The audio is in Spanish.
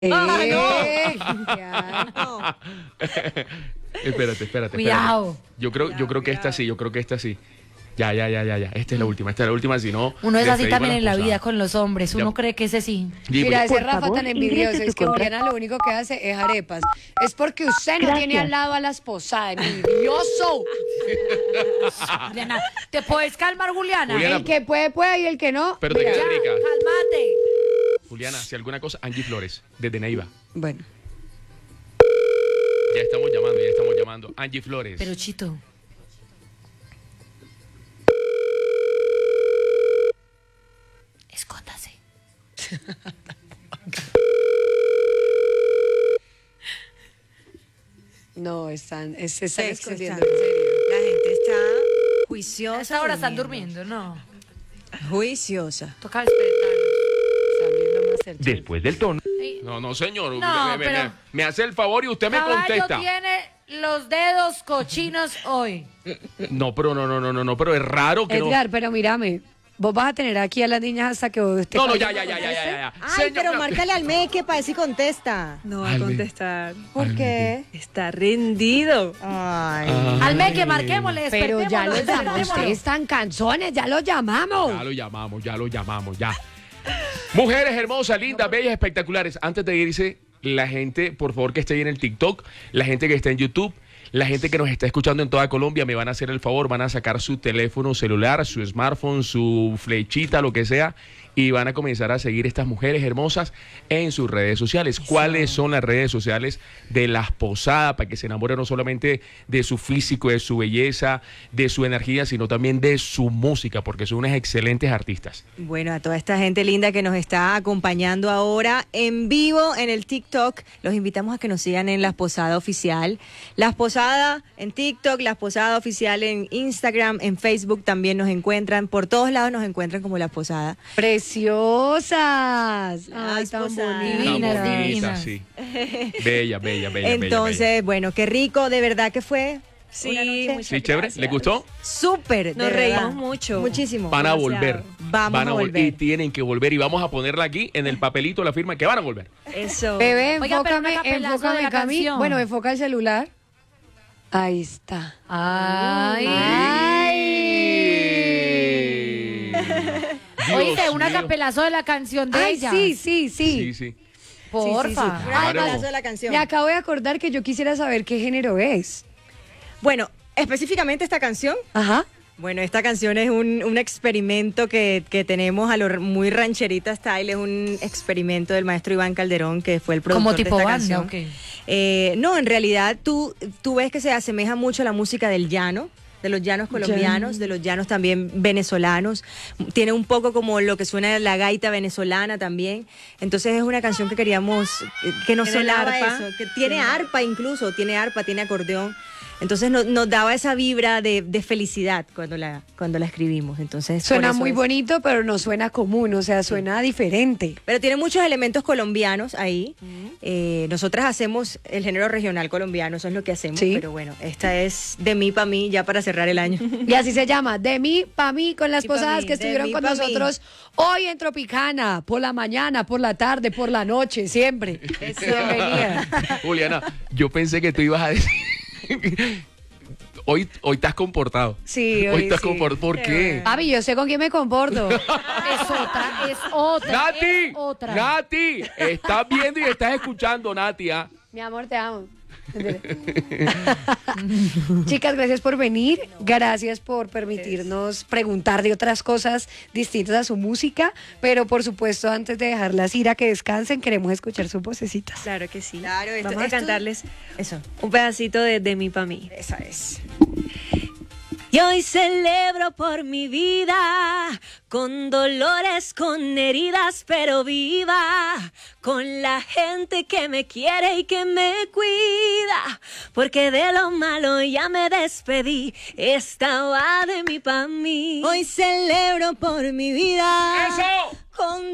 No. Espérate. Cuidado. Yo creo que esta sí, Ya. Esta es la última, si no. Uno es así despedimos también la en la posada. vida con los hombres. Uno Ya. cree que ese sí. Mira, ese Por Rafa favor, tan envidioso. ingrese Es su que contrato. Oriana lo único que hace es arepas. Es porque usted no tiene Gracias. al lado a la esposa, envidioso. Juliana, ¿te puedes calmar, Juliana? Juliana, El que puede y el que no. Pero te mira. queda rica. Cálmate. Juliana, si alguna cosa, Angie Flores, desde Neiva. Bueno. Ya estamos llamando. Angie Flores. Pero Chito. Escóndase. No, se están escondiendo, Están- en serio. La gente está juiciosa. A esa hora están durmiendo, ¿no? Juiciosa. Toca despertarlos. Están viendo Masterchef. Después del tono. No, señor. No, pero- me hace el favor y usted me Caballo contesta. tiene los dedos cochinos hoy. No, pero es raro que Edgar, pero mírame. Vos vas a tener aquí a las niñas hasta que vos te no. No, calles. ya. Ay, Señor, pero márcale al Meque para ver si contesta. No va a Albe. contestar. ¿Por qué? Está rendido. Ay. Al que marquémosle, Pero ya despertémoslo, los llamamos. despertémoslo. Ustedes están canzones, ya los llamamos. Ya lo llamamos. Mujeres hermosas, lindas, bellas, espectaculares. Antes de irse, la gente, por favor, que esté ahí en el TikTok, la gente que está en YouTube, la gente que nos está escuchando en toda Colombia, me van a hacer el favor, van a sacar su teléfono celular, su smartphone, su flechita, lo que sea, y van a comenzar a seguir estas mujeres hermosas en sus redes sociales. ¿Cuáles son las redes sociales de Las Posadas? Para que se enamoren no solamente de su físico, de su belleza, de su energía, sino también de su música, porque son unas excelentes artistas. Bueno, a toda esta gente linda que nos está acompañando ahora en vivo en el TikTok, los invitamos a que nos sigan en Las Posadas Oficial. Las Posadas en TikTok, Las Posadas Oficial en Instagram, en Facebook también nos encuentran. Por todos lados nos encuentran como Las Posadas. Preciosas. Ay, tan Posadas. Tan Divinas, bonita, divinas. sí. Bella. Entonces, bueno, qué rico, de verdad que fue. Sí, una noche muchas ¿Sí, chévere? gracias. ¿Le gustó? súper. de Nos verdad. reímos mucho. Muchísimo. Van a Demasiado. volver. Vamos a volver. Y tienen que volver. Y vamos a ponerla aquí en el papelito, la firma, que van a volver. Eso. Bebé, Oiga, pero enfócame, no capelazo enfócame de la acá a mí. canción. Bueno, enfoca el celular. Ahí está. Oíste, una Dios mío. capelazo de la canción de Ay, ella. sí. Sí. Porfa. Un Claro. pedazo de la canción. Me acabo de acordar que yo quisiera saber qué género es. Bueno, específicamente esta canción. Ajá. Bueno, esta canción es un experimento que tenemos a lo muy rancherita style, es un experimento del maestro Iván Calderón, que fue el productor Como tipo de esta banda, canción. ok. No, en realidad tú ves que se asemeja mucho a la música del llano, de los llanos colombianos, de los llanos también venezolanos. Tiene un poco como lo que suena la gaita venezolana también. Entonces es una canción que queríamos, que nos Tiene sonaba arpa. eso, que tiene arpa incluso, tiene acordeón. Entonces nos daba esa vibra de felicidad cuando la escribimos. Entonces Suena por eso muy es. bonito, pero no suena común, o sea, suena diferente. Pero tiene muchos elementos colombianos ahí. Nosotras hacemos el género regional colombiano, eso es lo que hacemos. Sí. Pero bueno, esta es de mí para mí, ya para cerrar el año. Y así se llama, De mí pa' mí, con las Y pa' posadas mí, que de estuvieron mí con pa' mí. nosotros hoy en Tropicana, por la mañana, por la tarde, por la noche, siempre. Bienvenida. Juliana, yo pensé que tú ibas a decir. Hoy te has comportado. Sí, Hoy hoy te has sí. comportado. ¿Por qué? Papi, yo sé con quién me comporto. Es otra. Nati, es otra. Nati, estás viendo y estás escuchando, Nati. ¿Ah? Mi amor, te amo. Chicas, gracias por venir, gracias por permitirnos preguntar de otras cosas distintas a su música, pero por supuesto antes de dejarlas ir a que descansen queremos escuchar sus vocecitas. Claro que sí. Claro, esto- Vamos a esto- cantarles Eso. un pedacito de mí pa' mí. Esa es. Y hoy celebro por mi vida, con dolores, con heridas, pero viva, con la gente que me quiere y que me cuida, porque de lo malo ya me despedí, esta va de mí pa' mí. Hoy celebro por mi vida. ¡Eso! Con